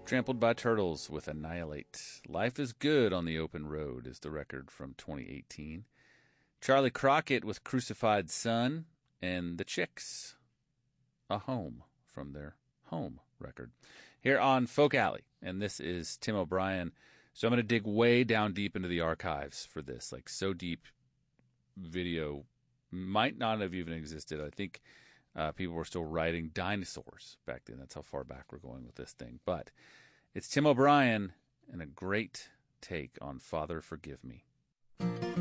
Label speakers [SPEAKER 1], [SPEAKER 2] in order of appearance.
[SPEAKER 1] Trampled by Turtles with Annihilate. Life is Good on the Open Road is the record from 2018. Charlie Crockett with Crucified Son. And The Chicks, A Home, from their Home record. Here on Folk Alley. And this is Tim O'Brien. So I'm going to dig way down deep into the archives for this. Like, so deep, video might not have even existed. I think people were still riding dinosaurs back then. That's how far back we're going with this thing. But it's Tim O'Brien and a great take on Father Forgive Me.